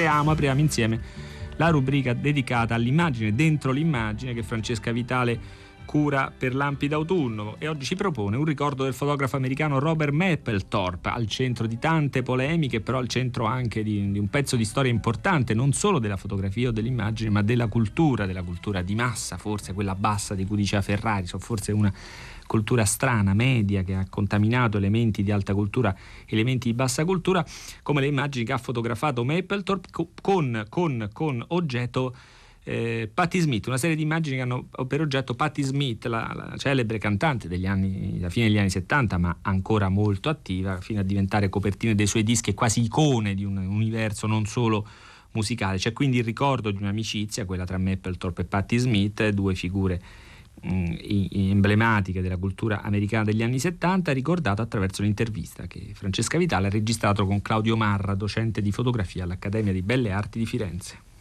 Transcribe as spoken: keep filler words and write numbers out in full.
apriamo, apriamo insieme la rubrica dedicata all'immagine dentro l'immagine che Francesca Vitale cura per Lampi d'autunno, e oggi ci propone un ricordo del fotografo americano Robert Mapplethorpe, al centro di tante polemiche, però al centro anche di, di un pezzo di storia importante, non solo della fotografia o dell'immagine, ma della cultura, della cultura di massa, forse quella bassa di cui diceva Ferrari, so, forse una cultura strana, media, che ha contaminato elementi di alta cultura, elementi di bassa cultura, come le immagini che ha fotografato Mapplethorpe con, con, con oggetto Eh, Patti Smith, una serie di immagini che hanno per oggetto Patti Smith, la, la celebre cantante degli anni, da fine degli anni settanta, ma ancora molto attiva, fino a diventare copertine dei suoi dischi e quasi icone di un universo non solo musicale. C'è quindi il ricordo di un'amicizia, quella tra Mapplethorpe e Patti Smith, due figure mh, emblematiche della cultura americana degli anni settanta, ricordata attraverso l'intervista che Francesca Vitale ha registrato con Claudio Marra, docente di fotografia all'Accademia di Belle Arti di Firenze.